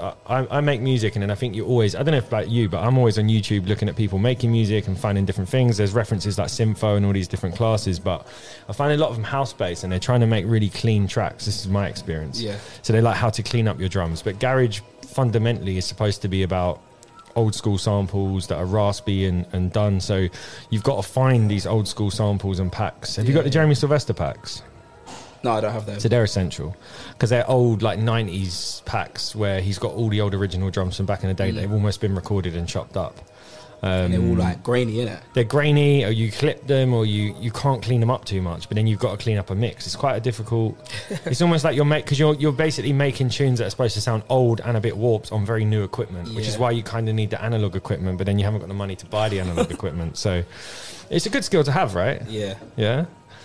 I make music, and then I think you always, I don't know if like you, but I'm always on YouTube looking at people making music and finding different things. There's references like Syntho and all these different classes, but I find a lot of them house-based, and they're trying to make really clean tracks. This is my experience. Yeah. So they like how to clean up your drums. But garage fundamentally is supposed to be about old school samples that are raspy and done. So you've got to find these old school samples and packs. Have you got the Jeremy Sylvester packs? No, I don't have them. So they're essential because they're old, like 90s packs where he's got all the old original drums from back in the day. They've almost been recorded and chopped up. And they're all like grainy, innit? They're grainy, or you clip them, or you can't clean them up too much, but then you've got to clean up a mix. It's quite a difficult. It's almost like because you're basically making tunes that are supposed to sound old and a bit warped on very new equipment, which is why you kind of need the analog equipment, but then you haven't got the money to buy the analog equipment. So it's a good skill to have, right? Yeah. Yeah.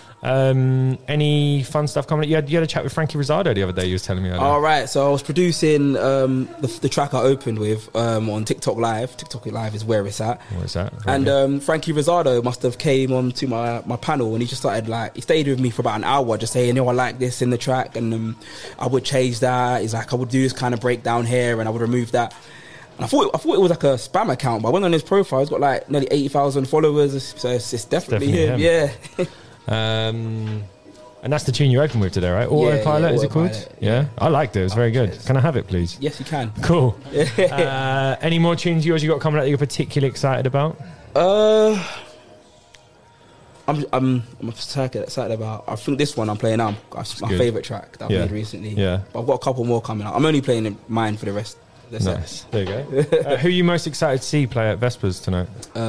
Any fun stuff coming up? You had a chat with Frankie Rosado the other day. You was telling me earlier. All right, so I was producing the track I opened with on TikTok Live. TikTok Live is where it's at. Where's that? And Frankie Rosado must have came on to my panel, and he just started he stayed with me for about an hour, just saying, I like this in the track, and I would change that. He's like, I would do this kind of breakdown here, and I would remove that. And I thought it was like a spam account, but I went on his profile. He's got like nearly 80,000 followers, so it's definitely him. Yeah. And that's the tune you opened with today, right? Autopilot, is it called? Yeah. I liked it. It was very good. Can I have it, please? Yes, you can. Cool. Any more tunes yours you got coming out that you're particularly excited about? I'm excited about. I think this one I'm playing now. That's my favourite track that I made recently. Yeah. But I've got a couple more coming out. I'm only playing mine for the rest. Nice. There you go. Who are you most excited to see play at Vespers tonight?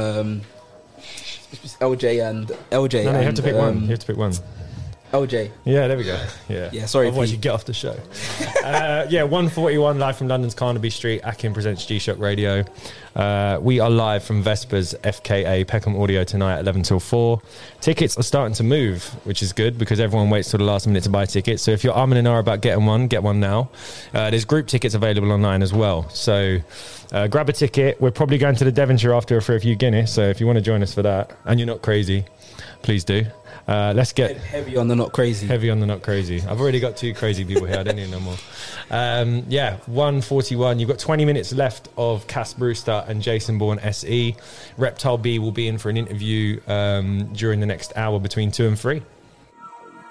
LJ and LJ. No, you have to pick one. You have to pick one. LJ. Yeah, there we go. Yeah. Sorry. Otherwise, you get off the show. 141 live from London's Carnaby Street. Akin presents G-Shock Radio. We are live from Vespers, FKA Peckham Audio tonight at 11 till 4. Tickets are starting to move, which is good because everyone waits till the last minute to buy tickets. So if you're umming and ahhing about getting one, get one now. There's group tickets available online as well. So grab a ticket. We're probably going to the Devonshire after for a few Guinness. So if you want to join us for that and you're not crazy, please do. Let's get heavy on the not crazy. Heavy on the not crazy. I've already got 2 crazy people here. I don't need no more. 141. You've got 20 minutes left of Cass Brewster and Jason Bourne SE. Reptile B will be in for an interview during the next hour between 2 and 3.